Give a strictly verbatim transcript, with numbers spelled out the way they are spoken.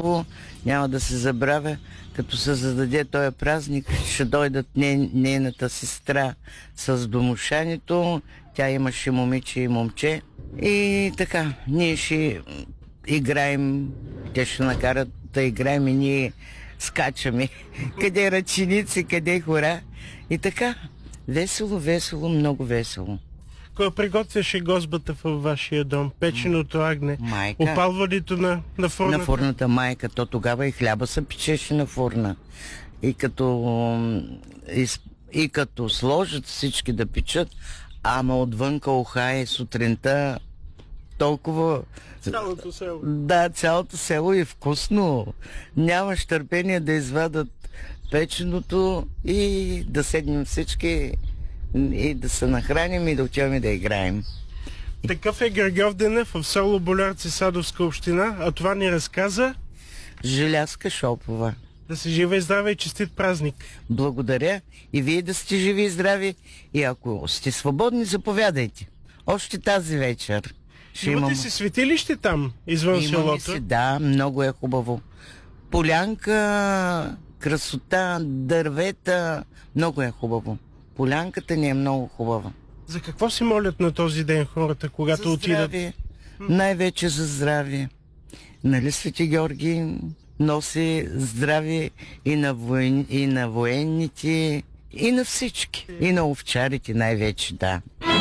Село, няма да се забравя. Като се зададе този празник, ще дойдат не, нейната сестра с домушането. Тя имаше момиче и момче. И така, ние ще играем, те ще накарат да играем и ние скачаме. Къде ръченици, къде хора. И така, весело, весело, много весело. Кой приготвяше гозбата във вашия дом? Печеното агне? Майка. Опалването на, на фурната? На фурната майка. То тогава и хляба се печеше на фурна. И като, и, и като сложат всички да печат, ама отвънка ухае сутринта толкова... Цялото село. Да, цялото село е вкусно. Нямаш търпение да извадат печеното и да седнем всички и да се нахраним и да отиваме да играем. Такъв е Гергьов денят в село Болярци, Садовска община, а това ни разказа Желязка Шопова. Да си жива и здраве и честит празник. Благодаря и вие да сте живи и здрави и ако сте свободни, заповядайте. Още тази вечер. Ще Имате имам... си светилище там, извън Имаме селото? си, да, много е хубаво. Полянка, красота, дървета, много е хубаво. Полянката ни е много хубава. За какво си молят на този ден хората, когато за отидат? Здравие. Най-вече за здраве. Нали Свети Георги носи здраве и на, воен... и на военните, и на всички. И на овчарите най-вече, да.